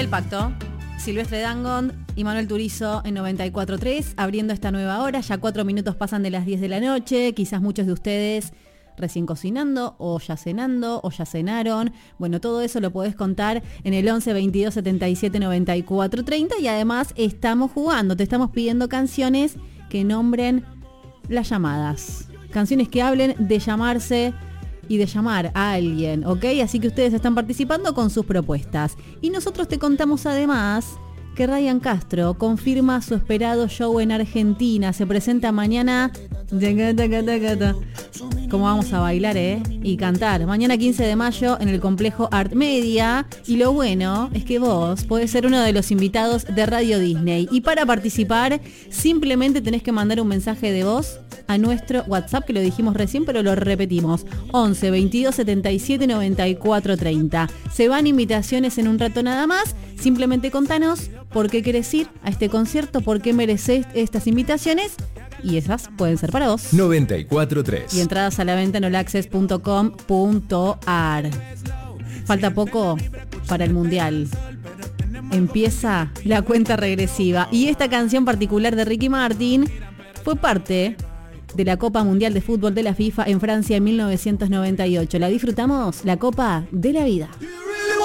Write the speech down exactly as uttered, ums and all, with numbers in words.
El Pacto. Silvestre Dangond y Manuel Turizo en noventa y cuatro punto tres, abriendo esta nueva hora. Ya cuatro minutos pasan de las diez de la noche. Quizás muchos de ustedes recién cocinando, o ya cenando, o ya cenaron. Bueno, todo eso lo podés contar en el once veintidós setenta y siete noventa y cuatro treinta. Y además estamos jugando, te estamos pidiendo canciones que nombren las llamadas. Canciones que hablen de llamarse y de llamar a alguien, ¿ok? Así que ustedes están participando con sus propuestas. Y nosotros te contamos además que Ryan Castro confirma su esperado show en Argentina. Se presenta mañana. Como vamos a bailar, ¿eh? Y cantar. Mañana quince de mayo en el complejo Art Media. Y lo bueno es que vos podés ser uno de los invitados de Radio Disney. Y para participar, simplemente tenés que mandar un mensaje de voz a nuestro WhatsApp, que lo dijimos recién, pero lo repetimos. once veintidós setenta y siete noventa y cuatro treinta. Se van invitaciones en un rato nada más. Simplemente contanos por qué querés ir a este concierto, por qué mereces estas invitaciones. Y esas pueden ser para vos. noventa y cuatro punto tres. Y entradas a la venta en olaccess punto com punto ar. Falta poco para el Mundial. Empieza la cuenta regresiva. Y esta canción particular de Ricky Martin fue parte de la Copa Mundial de Fútbol de la FIFA en Francia en mil novecientos noventa y ocho. ¿La disfrutamos? La Copa de la Vida.